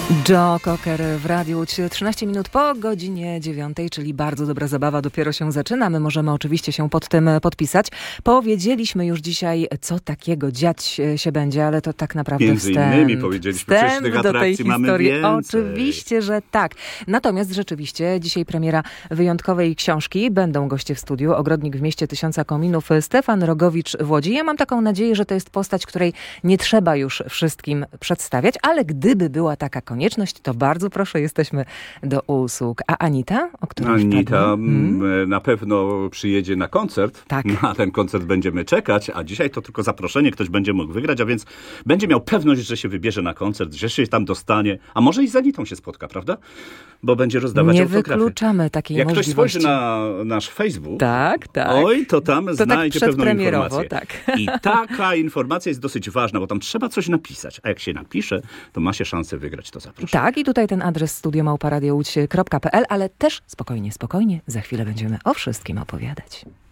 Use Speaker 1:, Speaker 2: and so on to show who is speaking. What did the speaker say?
Speaker 1: Joe Cocker w Radiu Łódź. 13 minut po godzinie 9, czyli bardzo dobra zabawa dopiero się zaczyna. My możemy oczywiście się pod tym podpisać. Powiedzieliśmy już dzisiaj, co takiego dziać się będzie, ale to tak naprawdę
Speaker 2: między innymi powiedzieliśmy, przecież tych atrakcji mamy więcej.
Speaker 1: Oczywiście, że tak. Natomiast rzeczywiście dzisiaj premiera wyjątkowej książki. Będą goście w studiu. Ogrodnik w mieście tysiąca kominów. Stefan Rogowicz w Łodzi. Ja mam taką nadzieję, że to jest postać, której nie trzeba już wszystkim przedstawiać, ale gdyby była taka konieczność, to bardzo proszę, jesteśmy do usług. A Anita? O której
Speaker 2: Anita na pewno przyjedzie na koncert.
Speaker 1: Tak.
Speaker 2: Na ten koncert będziemy czekać, a dzisiaj to tylko zaproszenie, ktoś będzie mógł wygrać, a więc będzie miał pewność, że się wybierze na koncert, że się tam dostanie, a może i z Anitą się spotka, prawda? Bo będzie rozdawać autografy.
Speaker 1: Nie wykluczamy takiej możliwości.
Speaker 2: Jak ktoś spojrzy na nasz Facebook,
Speaker 1: tak.
Speaker 2: oj, to tam
Speaker 1: to
Speaker 2: znajdzie
Speaker 1: tak
Speaker 2: pewną informację.
Speaker 1: Tak.
Speaker 2: I taka informacja jest dosyć ważna, bo tam trzeba coś napisać, a jak się napisze, to ma się szansę wygrać to zaproszenie.
Speaker 1: Tak, i tutaj ten adres studio@radiowódź.pl, ale też spokojnie, za chwilę będziemy o wszystkim opowiadać.